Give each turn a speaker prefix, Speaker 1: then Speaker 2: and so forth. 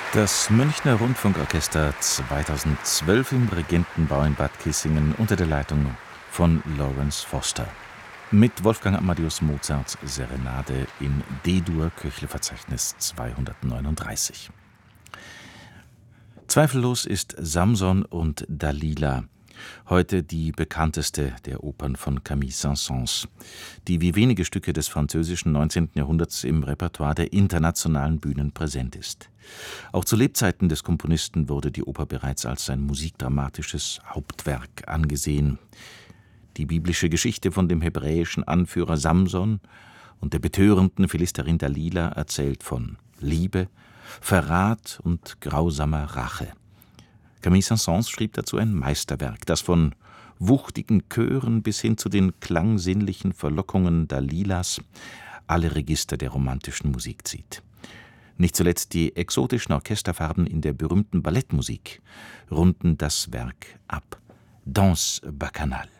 Speaker 1: Das Münchner Rundfunkorchester 2012 im Regentenbau in Bad Kissingen unter der Leitung von Lawrence Foster. Mit Wolfgang Amadeus Mozarts Serenade in D-Dur, Köchelverzeichnis 239. Zweifellos ist Samson und Dalila heute die bekannteste der Opern von Camille Saint-Saëns, die wie wenige Stücke des französischen 19. Jahrhunderts im Repertoire der internationalen Bühnen präsent ist. Auch zu Lebzeiten des Komponisten wurde die Oper bereits als sein musikdramatisches Hauptwerk angesehen. Die biblische Geschichte von dem hebräischen Anführer Samson und der betörenden Philisterin Dalila erzählt von Liebe, Verrat und grausamer Rache. Camille Saint-Saëns schrieb dazu ein Meisterwerk, das von wuchtigen Chören bis hin zu den klangsinnlichen Verlockungen Dalilas alle Register der romantischen Musik zieht. Nicht zuletzt die exotischen Orchesterfarben in der berühmten Ballettmusik runden das Werk ab. Danse bacchanale.